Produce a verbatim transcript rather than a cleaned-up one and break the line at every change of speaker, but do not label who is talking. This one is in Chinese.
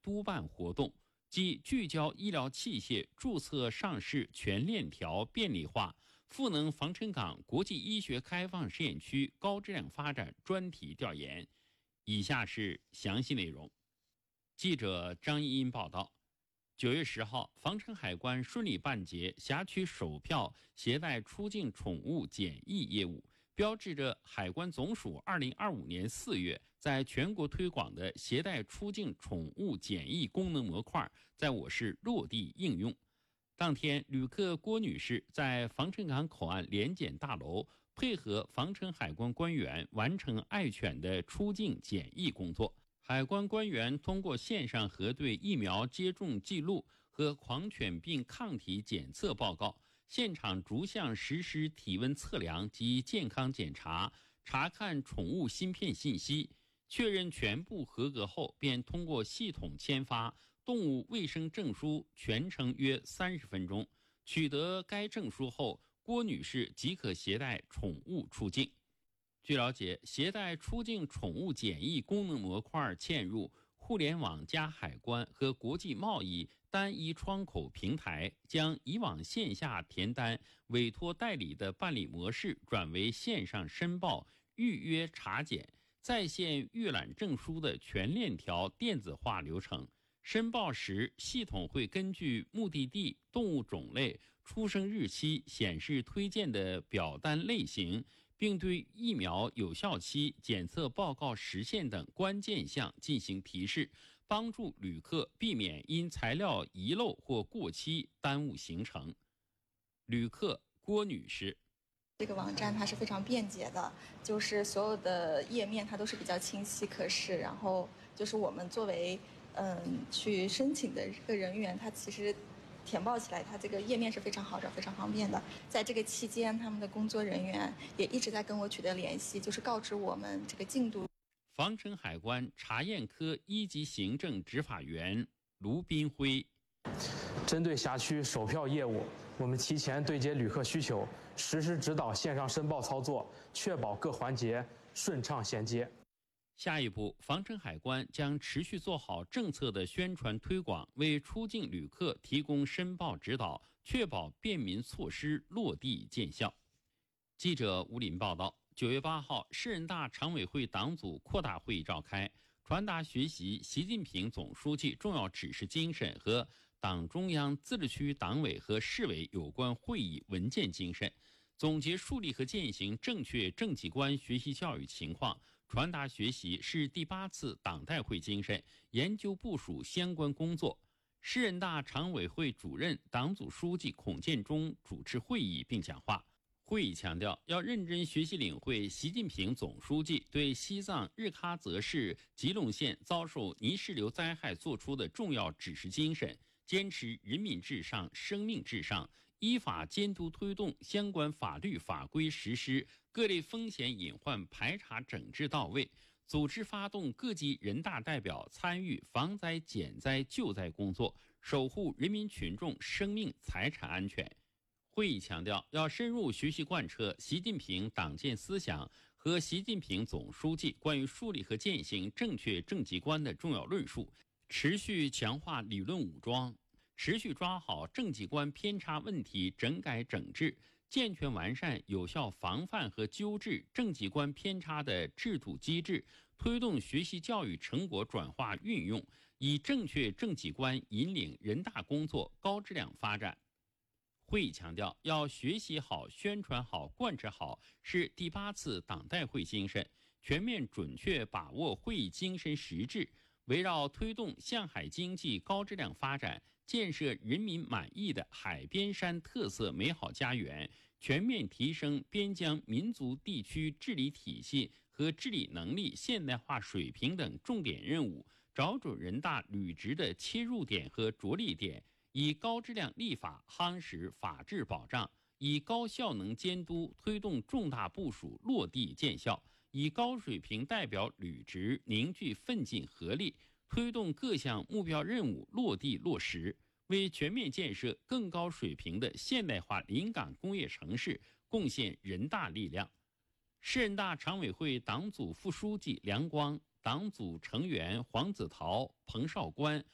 督办活动，即聚焦医疗器械注册上市全链条便利化，赋能防尘港国际医学开放试验区高质量发展专题调研。以下是详细内容。记者张一英报道，九月十号，防城海关顺利办结辖区首票携带出境宠物检疫业务，标志着海关总署二零二五年四月在全国推广的携带出境宠物检疫功能模块在我市落地应用。当天，旅客郭女士在防城港口岸联检大楼配合防城海关官员完成爱犬的出境检疫工作。海关官员通过线上核对疫苗接种记录和狂犬病抗体检测报告，现场逐项实施体温测量及健康检查，查看宠物芯片信息，确认全部合格后，便通过系统签发动物卫生证书，全程约三十分钟。取得该证书后，郭女士即可携带宠物出境。据了解，携带出境宠物检疫功能模块嵌入互联网加海关和国际贸易单一窗口平台，将以往线下填单委托代理的办理模式转为线上申报、预约查检、在线预览证书的全链条电子化流程。申报时，系统会根据目的地、动物种类、出生日期显示推荐的表单类型，并对疫苗有效期、检测报告时限等关键项进行提示，帮助旅客避免因材料遗漏或过期耽误行程。旅客郭女士：
这个网站它是非常便捷的，就是所有的页面它都是比较清晰可视，然后就是我们作为嗯去申请的这个人员，他其实填报起来，它这个页面是非常好的，非常方便的。在这个期间，他们的工作人员也一直在跟我取得联系，就是告知我们这个进度。
防城海关查验科一级行政执法员卢斌辉：
针对辖区首票业务，我们提前对接旅客需求，实时指导线上申报操作，确保各环节顺畅衔接。
下一步，防城海关将持续做好政策的宣传推广，为出境旅客提供申报指导，确保便民措施落地见效。记者吴林报道，九月八号，市人大常委会党组扩大会议召开，传达学习习近平总书记重要指示精神和党中央自治区党委和市委有关会议文件精神，总结树立和践行正确政绩观学习教育情况，传达学习市第八次党代会精神，研究部署相关工作。市人大常委会主任、党组书记孔建中主持会议并讲话。会议强调，要认真学习领会习近平总书记对西藏日喀则市吉隆县遭受泥石流灾害作出的重要指示精神，坚持人民至上、生命至上，依法监督推动相关法律法规实施，各类风险隐患排查整治到位，组织发动各级人大代表参与防灾减灾救灾工作，守护人民群众生命财产安全。会议强调，要深入学习贯彻习近平党建思想和习近平总书记关于树立和践行正确政绩观的重要论述，持续强化理论武装，持续抓好政绩观偏差问题整改整治，健全完善有效防范和纠治政绩观偏差的制度机制，推动学习教育成果转化运用，以正确政绩观引领人大工作高质量发展。会议强调，要学习好、宣传好、贯彻好是第八次党代会精神，全面准确把握会议精神实质，围绕推动向海经济高质量发展，建设人民满意的海边山特色美好家园，全面提升边疆民族地区治理体系和治理能力现代化水平等重点任务，找准人大履职的切入点和着力点，以高质量立法夯实法治保障，以高效能监督推动重大部署落地见效，以高水平代表履职凝聚奋进合力，推动各项目标任务落地落实，为全面建设更高水平的现代化临港工业城市贡献人大力量。市人大常委会党组副书记梁光、党组成员黄子陶、彭绍关、